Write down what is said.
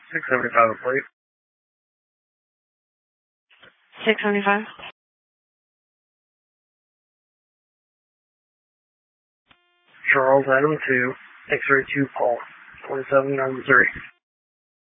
675 plate. 675. Charles Adam 2, X-ray 2 Paul, 2793.